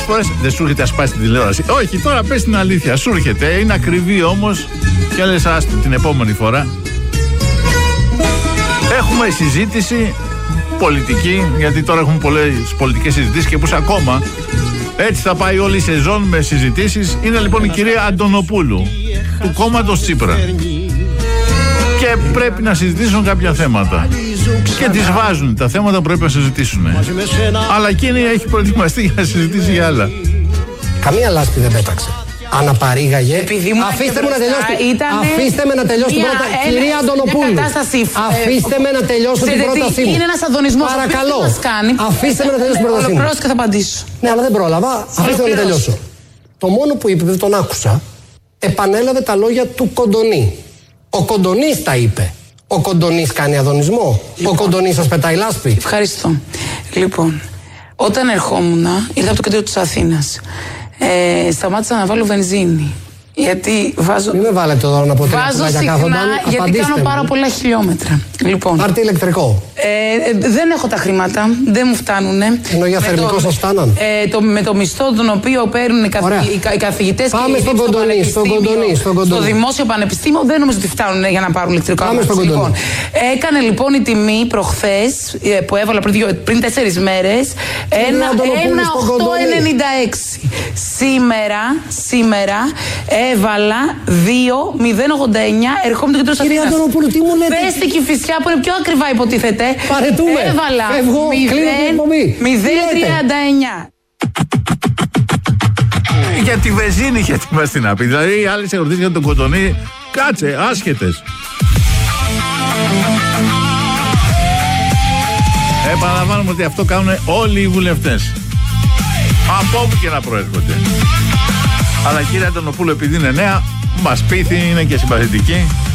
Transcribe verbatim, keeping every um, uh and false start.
φορές δεν σου έρχεται να σπάσει την τηλεόραση? Όχι, τώρα πες την αλήθεια. Σου έρχεται, είναι ακριβή όμως. Και λες άστο την επόμενη φορά. Έχουμε συζήτηση πολιτική, γιατί τώρα έχουμε πολλές πολιτικές συζητήσεις και πως ακόμα έτσι θα πάει όλη η σεζόν με συζητήσεις. Είναι λοιπόν η κυρία Αντωνοπούλου του κόμματος Τσίπρα και πρέπει να συζητήσουν κάποια θέματα και τις βάζουν τα θέματα που πρέπει να συζητήσουν, αλλά εκείνη έχει προετοιμαστεί για να συζητήσει για άλλα. Καμία λάσπη δεν πέταξε. Αναπαρήγαγε. Αφήστε με να τελειώσω. Αφήστε με να τελειώσω την πρόταση. Κυρία Αντωνοπούλου. Αφήστε με να τελειώσω την πρότασή μου. Είναι ένας αντωνισμός. Παρακαλώ. Αφήστε με να τελειώσω την πρότασή μου. Ολοκληρώσω και θα απαντήσω. Ναι, αλλά δεν πρόλαβα. Αφήστε με να τελειώσω. Το μόνο που είπε, δεν τον άκουσα, επανέλαβε τα λόγια του Κοντονή. Ο Κοντονής τα είπε. Ο Κοντονής κάνει αδωνισμό. Ο Κοντονής σας πετάει λάσπη. Ευχαριστώ. Λοιπόν, όταν ερχόμουν, ήρθα από το κέντρο της Αθήνας. Ε, σταμάτησα να βάλω βενζίνη. Γιατί βάζω. Μην με βάλετε τώρα να πω τρία Βάζω συχνά, κάθονταν, γιατί κάνω πάρα μου. πολλά χιλιόμετρα. Λοιπόν. Πάρτε ηλεκτρικό. Ε, ε, δεν έχω τα χρήματα, δεν μου φτάνουν. Ενώ για θερμικό σας φτάναν. Ε, το, με το μισθό τον οποίο παίρνουν οι, καθη, οι, οι καθηγητές. Πάμε και στον Κοντονή, στον Κοντονή, στον Κοντονή. Στο δημόσιο πανεπιστήμιο δεν νομίζω ότι φτάνουν για να πάρουν ηλεκτρικό. Πάμε στον Κοντονή. Λοιπόν, έκανε λοιπόν η τιμή προχθές που έβαλα πριν, πριν τέσσερις μέρες ένα οκτώ ενενήντα έξι. Σήμερα, σήμερα έβαλα δύο μηδέν ογδόντα εννιά ερχόμουν το κέντρο σας. Κυρία Αντωνοπούλου, τι μου λέτε? Πες την Κηφισιά που είναι πιο ακριβά υποτίθεται. Παρετούμε. Έβαλα μηδέν τριάντα εννιά. Για τη βενζίνη είχε ετοιμαστεί να πει. Δηλαδή οι άλλες ερωτήσεις για τον Κοντονή, κάτσε, άσχετες. Επαναλαμβάνουμε ότι αυτό κάνουν όλοι οι βουλευτές. Από όπου και να προέρχονται. Αλλά κύριε Αντωνοπούλου, επειδή είναι νέα, μας πείθει, είναι και συμπαθητική.